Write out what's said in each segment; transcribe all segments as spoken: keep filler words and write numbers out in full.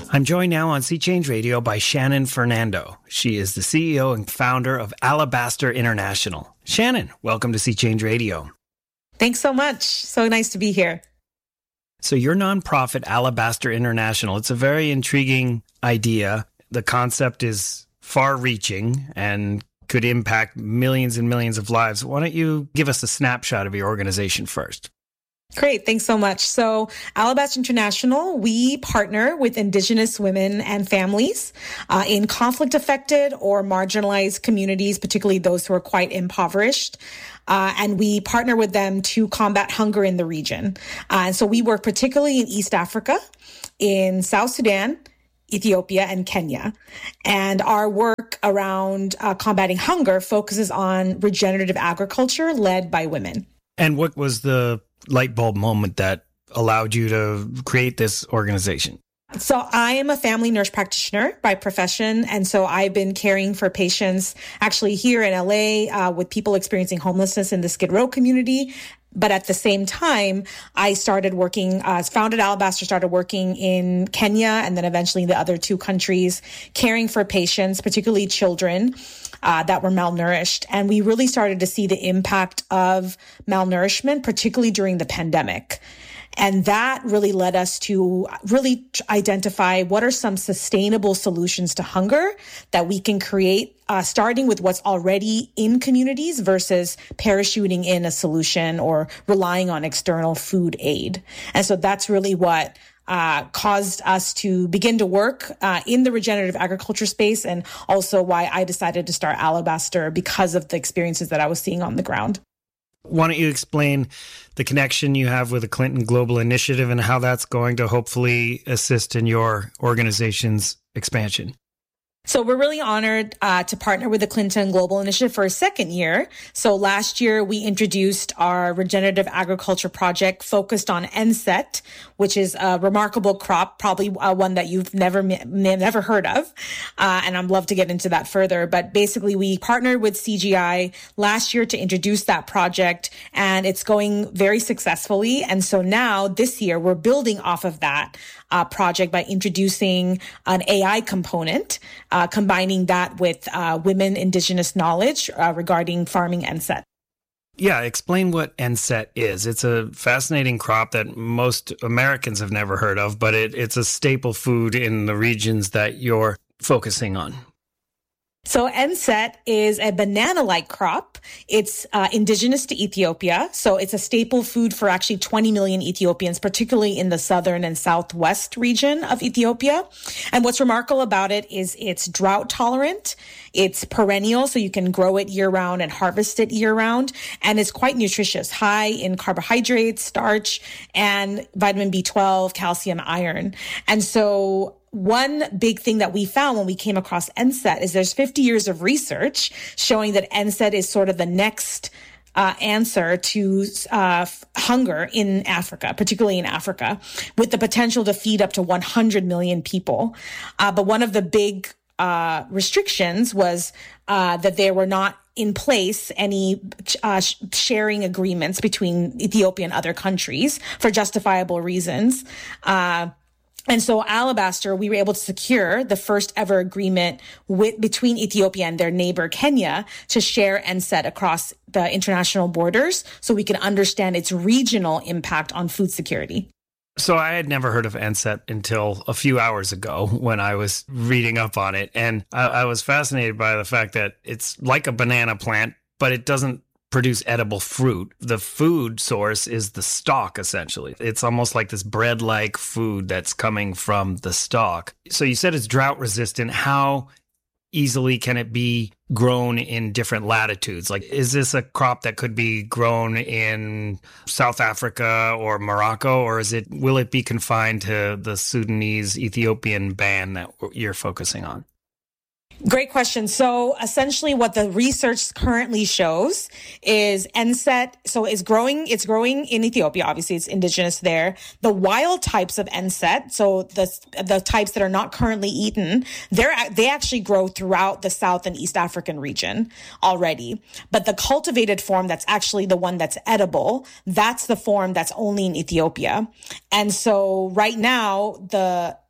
I'm joined now on Sea Change Radio by Shannon Fernando. She is the C E O and founder of Alabaster International. Shannon, welcome to Sea Change Radio. Thanks so much. So nice to be here. So your nonprofit, Alabaster International, it's a very intriguing idea. The concept is far-reaching and could impact millions and millions of lives. Why don't you give us a snapshot of your organization first? Great. Thanks so much. So Alabaster International, we partner with Indigenous women and families uh, in conflict-affected or marginalized communities, particularly those who are quite impoverished. Uh, and we partner with them to combat hunger in the region. Uh, and so we work particularly in East Africa, in South Sudan, Ethiopia, and Kenya. And our work around uh, combating hunger focuses on regenerative agriculture led by women. And what was the light bulb moment that allowed you to create this organization? So I am a family nurse practitioner by profession. And so I've been caring for patients actually here in L A uh, with people experiencing homelessness in the Skid Row community. But at the same time, I started working, uh, founded Alabaster, started working in Kenya and then eventually the other two countries, caring for patients, particularly children uh, that were malnourished. And we really started to see the impact of malnourishment, particularly during the pandemic. And that really led us to really identify what are some sustainable solutions to hunger that we can create, uh, starting with what's already in communities versus parachuting in a solution or relying on external food aid. And so that's really what uh, caused us to begin to work uh, in the regenerative agriculture space, and also why I decided to start Alabaster because of the experiences that I was seeing on the ground. Why don't you explain the connection you have with the Clinton Global Initiative and how that's going to hopefully assist in your organization's expansion? So we're really honored uh, to partner with the Clinton Global Initiative for a second year. So last year, we introduced our regenerative agriculture project focused on N S E T, which is a remarkable crop, probably uh, one that you've never never heard of. Uh, and I'd love to get into that further. But basically, we partnered with C G I last year to introduce that project, and it's going very successfully. And so now this year, we're building off of that Uh, project by introducing an A I component, uh, combining that with uh, women Indigenous knowledge uh, regarding farming N S E T. Yeah, explain what N S E T is. It's a fascinating crop that most Americans have never heard of, but it, it's a staple food in the regions that you're focusing on. So N S E T is a banana-like crop. It's uh, indigenous to Ethiopia. So it's a staple food for actually twenty million Ethiopians, particularly in the southern and southwest region of Ethiopia. And what's remarkable about it is it's drought tolerant. It's perennial, so you can grow it year-round and harvest it year-round. And it's quite nutritious, high in carbohydrates, starch, and vitamin B twelve, calcium, iron. And so one big thing that we found when we came across N S E T is there's fifty years of research showing that N S E T is sort of the next uh, answer to uh, hunger in Africa, particularly in Africa, with the potential to feed up to one hundred million people. Uh, but one of the big uh, restrictions was uh, that there were not in place any uh, sharing agreements between Ethiopia and other countries for justifiable reasons. Uh, And so Alabaster, we were able to secure the first ever agreement with, between Ethiopia and their neighbor Kenya to share N S E T across the international borders so we can understand its regional impact on food security. So I had never heard of N S E T until a few hours ago when I was reading up on it. And I, I was fascinated by the fact that it's like a banana plant, but it doesn't produce edible fruit. The food source is the stalk, essentially. It's almost like this bread-like food that's coming from the stalk. So you said it's drought resistant. How easily can it be grown in different latitudes? Like, is this a crop that could be grown in South Africa or Morocco, or is it, will it be confined to the Sudanese, Ethiopian band that you're focusing on? Great question. So essentially what the research currently shows is N S E T, so it's growing, it's growing in Ethiopia. Obviously, it's indigenous there. The wild types of N S E T, so the, the types that are not currently eaten, they're, they actually grow throughout the South and East African region already. But the cultivated form that's actually the one that's edible, that's the form that's only in Ethiopia. And so right now, the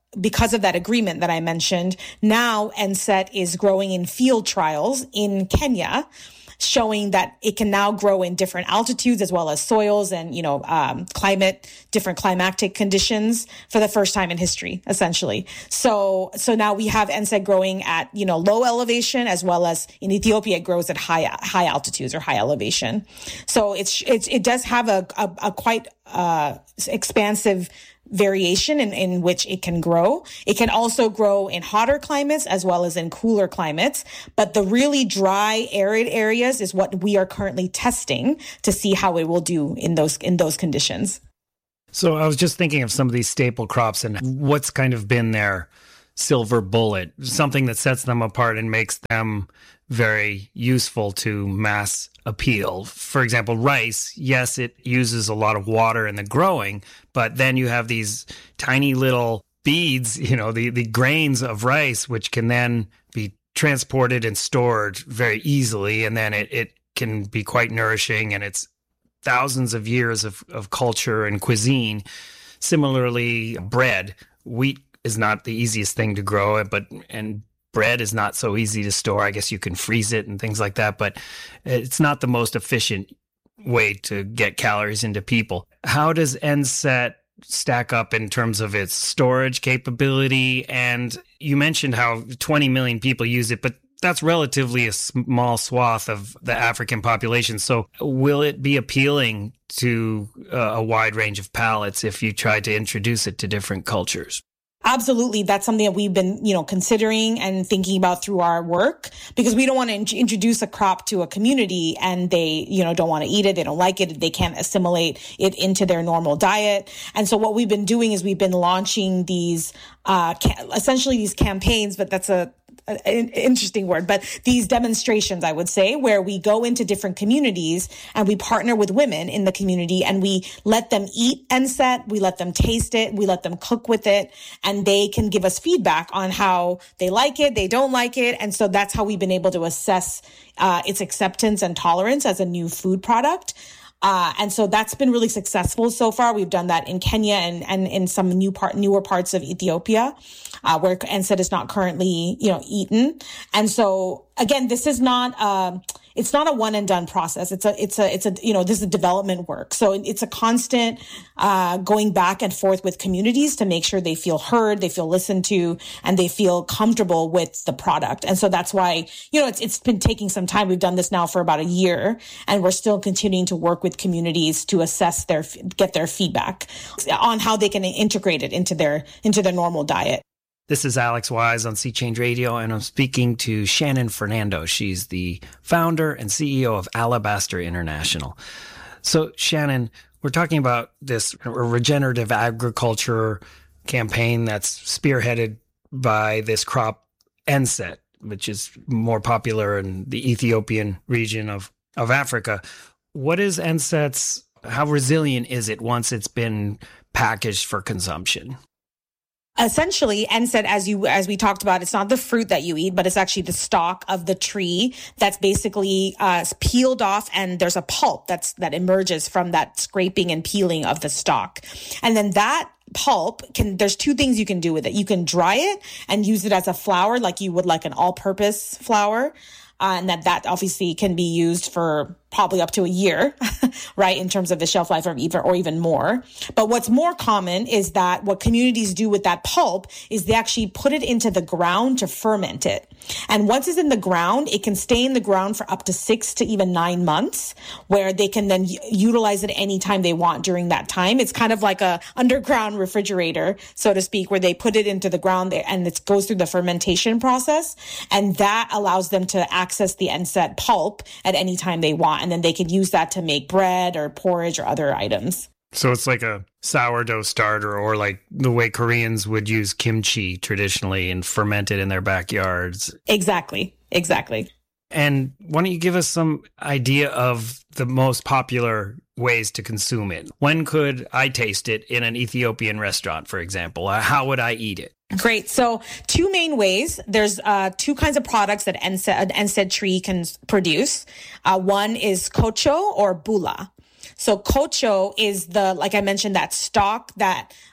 because of that agreement that I mentioned, now N S E T is growing in field trials in Kenya, showing that it can now grow in different altitudes as well as soils and, you know, um, climate, different climatic conditions for the first time in history, essentially. So, so now we have N S E T growing at, you know, low elevation, as well as in Ethiopia, it grows at high, high altitudes or high elevation. So it's, it's, it does have a, a, a quite, uh, expansive variation in, in which it can grow. It can also grow in hotter climates as well as in cooler climates. But the really dry, arid areas is what we are currently testing to see how it will do in those in those conditions. So I was just thinking of some of these staple crops and what's kind of been their silver bullet, something that sets them apart and makes them very useful to mass appeal. For example, rice, yes, it uses a lot of water in the growing, but then you have these tiny little beads, you know, the, the grains of rice, which can then be transported and stored very easily. And then it, it can be quite nourishing, and it's thousands of years of, of culture and cuisine. Similarly, bread, wheat is not the easiest thing to grow, but, and bread is not so easy to store. I guess you can freeze it and things like that, but it's not the most efficient way to get calories into people. How does N S E T stack up in terms of its storage capability? And you mentioned how twenty million people use it, but that's relatively a small swath of the African population. So will it be appealing to uh, a wide range of palates if you try to introduce it to different cultures? Absolutely. That's something that we've been, you know, considering and thinking about through our work, because we don't want to in- introduce a crop to a community and they, you know, don't want to eat it. They don't like it. They can't assimilate it into their normal diet. And so what we've been doing is we've been launching these, uh, ca- essentially these campaigns, but that's a, an interesting word, but these demonstrations, I would say, where we go into different communities and we partner with women in the community and we let them eat N S E T, we let them taste it, we let them cook with it, and they can give us feedback on how they like it, they don't like it. And so that's how we've been able to assess uh, its acceptance and tolerance as a new food product. Uh, and so that's been really successful so far. We've done that in Kenya and, and in some new part, newer parts of Ethiopia, uh, where N S E T is not currently, you know, eaten. And so again, this is not, um, it's not a one and done process. It's a, it's a, it's a, you know, this is development work. So it's a constant, uh, going back and forth with communities to make sure they feel heard, they feel listened to, and they feel comfortable with the product. And so that's why, you know, it's, it's been taking some time. We've done this now for about a year, and we're still continuing to work with communities to assess their, get their feedback on how they can integrate it into their, into their normal diet. This is Alex Wise on Sea Change Radio, and I'm speaking to Shannon Fernando. She's the founder and C E O of Alabaster International. So, Shannon, we're talking about this regenerative agriculture campaign that's spearheaded by this crop N S E T, which is more popular in the Ethiopian region of, of Africa. What is N S E T's, how resilient is it once it's been packaged for consumption? Essentially, N S E T, as you, as we talked about, it's not the fruit that you eat, but it's actually the stalk of the tree that's basically, uh, peeled off, and there's a pulp that's, that emerges from that scraping and peeling of the stalk. And then that pulp can, there's two things you can do with it. You can dry it and use it as a flour, like you would like an all-purpose flour. Uh, and that, that obviously can be used for probably up to a year, right, in terms of the shelf life, or even, or even more. But what's more common is that what communities do with that pulp is they actually put it into the ground to ferment it. And once it's in the ground, it can stay in the ground for up to six to even nine months, where they can then utilize it anytime they want during that time. It's kind of like a underground refrigerator, so to speak, where they put it into the ground and it goes through the fermentation process. And that allows them to access the N S E T pulp at any time they want. And then they can use that to make bread or porridge or other items. So it's like a sourdough starter, or like the way Koreans would use kimchi traditionally and ferment it in their backyards. Exactly. Exactly. And why don't you give us some idea of the most popular ways to consume it? When could I taste it in an Ethiopian restaurant, for example? How would I eat it? Great. So two main ways. There's uh, two kinds of products that N S E T, an N S E T tree can produce. Uh, one is kocho or bula. So kocho is the, like I mentioned, that stalk that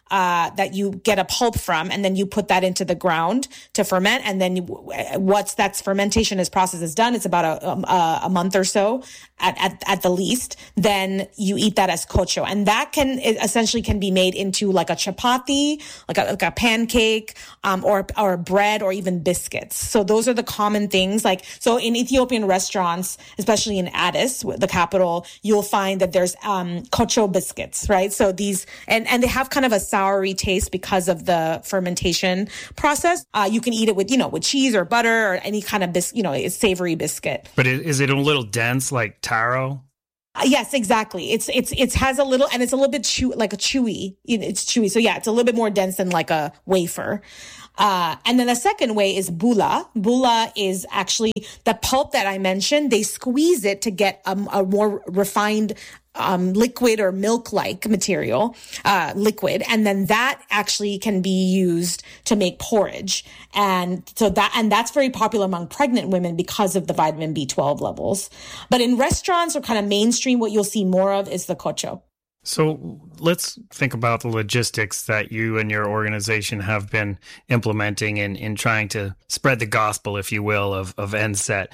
uh, that you get a pulp from, and then you put that into the ground to ferment. And then you, once that fermentation is process is done, it's about a, a, a month or so at, at, at the least, then you eat that as kocho. And that can, it essentially can be made into like a chapati, like a, like a pancake, um, or, or bread, or even biscuits. So those are the common things. Like, so in Ethiopian restaurants, especially in Addis, the capital, you'll find that there's, um, kocho biscuits, right? So these, and, and they have kind of a soury taste because of the fermentation process. Uh, you can eat it with, you know, with cheese or butter or any kind of bis, you know, a savory biscuit. But is it a little dense like taro? Uh, yes, exactly. It's, it's, it has a little, and it's a little bit chew, like a chewy, it's chewy. So yeah, it's a little bit more dense than like a wafer. Uh, and then the second way is bula. Bula is actually the pulp that I mentioned. They squeeze it to get a, a more refined um, liquid or milk-like material, uh, liquid. And then that actually can be used to make porridge. And so that, and that's very popular among pregnant women because of the vitamin B twelve levels. But in restaurants or kind of mainstream, what you'll see more of is the kocho. So let's think about the logistics that you and your organization have been implementing in, in trying to spread the gospel, if you will, of, of N S E T.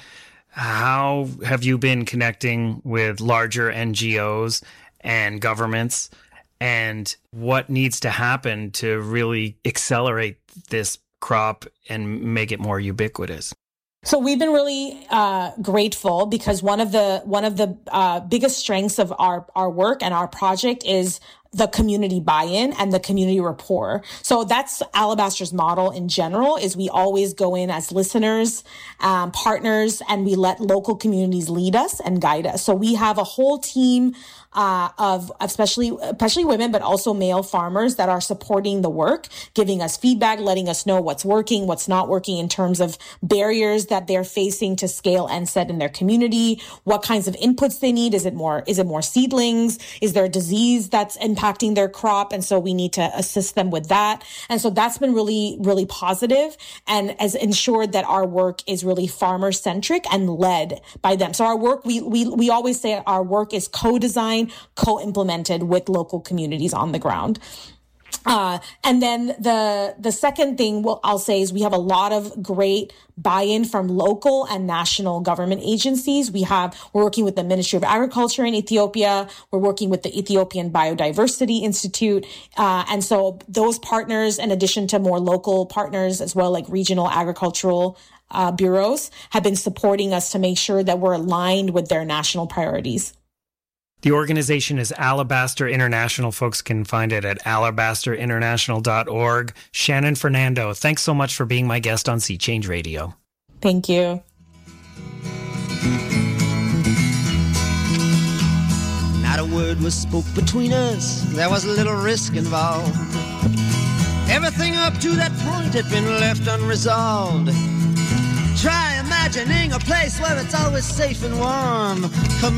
How have you been connecting with larger N G Os and governments, and what needs to happen to really accelerate this crop and make it more ubiquitous? So we've been really uh, grateful because one of the one of the uh, biggest strengths of our our work and our project is the community buy-in and the community rapport. So that's Alabaster's model in general, is we always go in as listeners, um, partners, and we let local communities lead us and guide us. So we have a whole team uh, of especially especially women, but also male farmers that are supporting the work, giving us feedback, letting us know what's working, what's not working in terms of barriers that they're facing to scale N S E T in their community, what kinds of inputs they need. Is it more, is it more seedlings? Is there a disease that's impacting their crop? And so we need to assist them with that. And so that's been really, really positive and has ensured that our work is really farmer centric and led by them. So our work, we, we, we always say our work is co-designed, co-implemented with local communities on the ground. Uh, and then the, the second thing we'll, I'll say is we have a lot of great buy-in from local and national government agencies. We have, we're working with the Ministry of Agriculture in Ethiopia. We're working with the Ethiopian Biodiversity Institute. Uh, and so those partners, in addition to more local partners as well, like regional agricultural uh, bureaus, have been supporting us to make sure that we're aligned with their national priorities. The organization is Alabaster International. Folks can find it at alabaster international dot org. Shannon Fernando, thanks so much for being my guest on Sea Change Radio. Thank you. Not a word was spoke between us. There was a little risk involved. Everything up to that point had been left unresolved. Try imagining a place where it's always safe and warm. Come